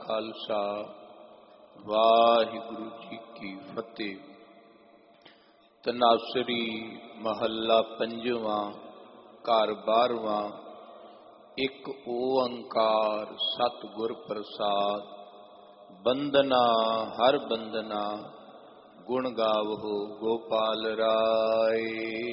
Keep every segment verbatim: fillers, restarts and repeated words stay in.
खालसा वाहिगुरु जी की फतेह। तनासरी महला पंजवा घर बारहवां। एक ओंकार सतगुर प्रसाद। बंदना हर बंदना गुण गावो गोपाल राय।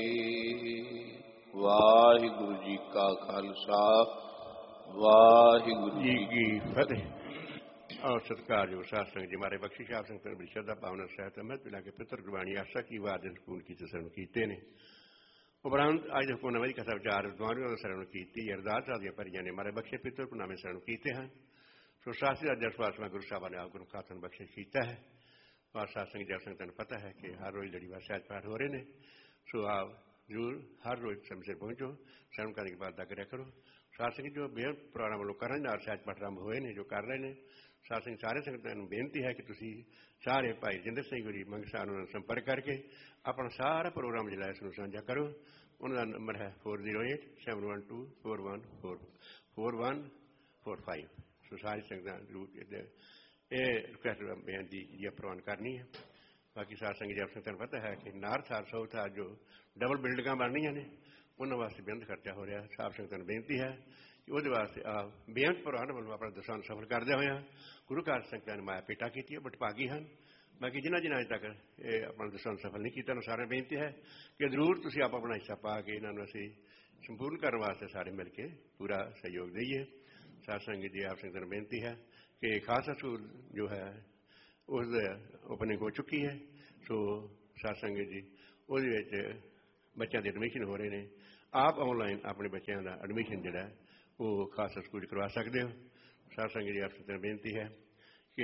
वाहिगुरु जी का खालसा वाहिगुरु जी की फतेह। और सत्कारयोग साध संगत जी मारे बख्शी आप संगत बड़ी श्रद्धा भावना सहित अमृत पिला के पितर गुरबाणी आशा की वाद पूर्ण की शरण कीते ने उपरांत आज हुकून नवी कथा विचार द्वारियों शरण कीती अरदास आदि परियां ने मारे बख्शे पितर पुनामे शरण कीते हैं। सो शास्त्री अध्यक्ष में गुरु साहब ने आप गुरु खातन बख्शे कीता है। और साध संगत जब संगत पता है कि हर रोज लड़ी बार शायद पाठ हो रहे ने। सो आप जरूर हर रोज समय से पहुंचो शरण करने के बाद अदा कराया करो। साध संगत जो बेहद प्रोग्राम लोग कर रहे हैं और शायद पाठ आरंभ हुए ने जो कर रहे हैं। साध संगत सारे संगतां नूं बेनती है कि तुसीं सारे भाई जिंदर सिंह गुरी मंगसा उन्हां नाल संपर्क करके अपना सारा प्रोग्राम जिहड़ा इस नूं साझा करो। उन्हां दा नंबर है four zero eight seven one two four one four four one four five. सो सारी संगतां जरूर ये रिक्वेस्ट बेनती जी प्रवान करनी है। बाकी साध संगत जी आप संगतां नूं पता है कि नार्थ और साउथ आ जो डबल बिल्डिंगां बननियां ने उन्हां वास्ते बेहद खर्चा हो रहा। साफ संगतां नूं बेनती है कि वो वास्ते आ बेअंत प्रवान वालों अपना दसां सफल करदे होए गुरु कार संगतां ने माया पेटा की है बटभागी हैं। बाकी जिन्होंने जिन्हें अज तक अपना दसां सफल नहीं किया सारे बेनती है कि जरूर तुसीं आप अपना हिस्सा पा के इन्होंने असीं संपूर्ण करने वास्ते सारे मिल के पूरा सहयोग दईए। साध संगत जी आप संगतां ने बेनती है कि खालसा स्कूल जो है उस ओपनिंग हो चुकी है। सो साध संगत जी उस बच्चों के एडमिशन हो रहे हैं। आप ऑनलाइन अपने बच्चों का एडमिशन जोड़ा वो खालसा स्कूल करवा सकते हो। साध संगत जी आप संगतां ने बेनती है कि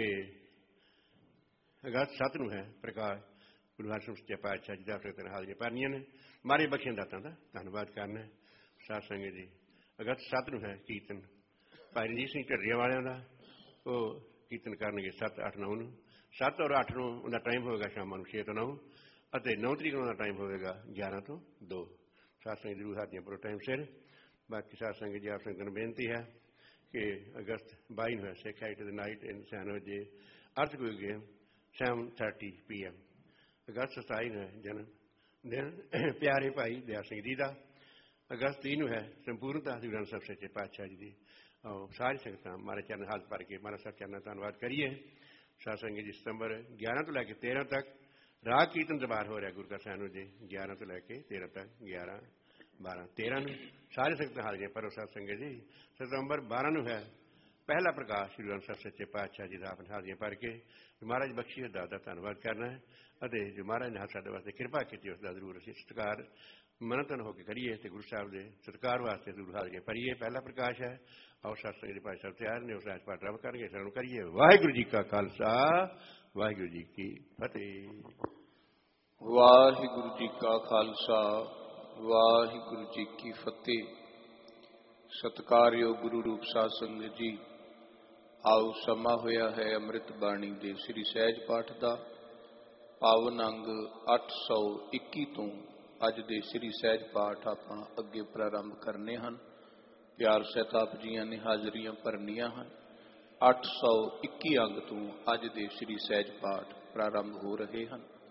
अगस्त सत्त नूं है प्रकाश गुरु हरसिमरत सच्चे पातशाह जी दा संगतां ने हाज़रियां भरनियां ने मारे बख्शियां दातां दा धन्नवाद करना है। साध संगत जी अगस्त सत्त नूं है कीर्तन भाई रणजीत सिंह ढर्रिया वालियां दा वो कीर्तन करनगे सत्त अठ नौ नूं। सत्त और अठ नूं उनका टाइम होगा शाम नूं छे तो नौ और नौ तरीक उनका टाइम होगा ग्यारह तो दो। साध संगत जरूर हाज़रियां भरो टाइम सिर। बाकी साध संगत जी आप संगतां ने बेनती है कि अगस्त बाई है Sikh height the night in सैनो जे अर्थ कोई game seven thirty P M. अगस्त सताई है जन्म दिन प्यारे भाई दया सिंह जी का। अगस्त तीन है संपूर्णता गुरु ग्रंथ साहिब सच्चे पातशाह जी की। और सारी संगतां मारे चरण हाथ भर के मारा सब चरण धन्यवाद करिए। साध संगत जी सितंबर ग्यारह तो लैके तेरह तक राग कीर्तन दरबार हो रहा गुरु का सैनो जी ग्यारह तो लैके तेरह तक ग्यारह बारह तेरह नूं सारे संगतां हाज़रियां भरो। साध संगत जी सितंबर बारह नूं है पहला प्रकाश श्री ग्रंथ साहिब सच्चे पातशाह जी का अपने हाज़रियां भर के महाराज बख्शी अरदास का धन्नवाद करना है। और जो महाराज ने साडे वास्ते कृपा की उसका जरूर असीं सत्कार मनतन होकर करिए तो गुरु साहब के सत्कार वास्ते जरूर हाज़रियां भरीए। पहला प्रकाश है और साध संगत जी भाई साहब तैयार ने उस राज पाठ रब करेंगे शरण करिए। वाहिगुरू जी का खालसा वाहिगुरू जी की फतेह। वाहिगुरु जी का खालसा वाहिगुरु जी की फतेह। सत्कारयोग गुरु रूप साध संगत जी आओ समा होया है अमृत बाणी दे श्री सहज पाठ का पावन अंग अठ सौ इक्की तो अज दे श्री सहज पाठ आप अगे प्रारंभ करने हैं। प्यार सहित आप जियां ने हाजरियां भरनियां हैं। अठ सौ इक्की अंग तो अज दे श्री सहज पाठ प्रारंभ हो रहे हैं।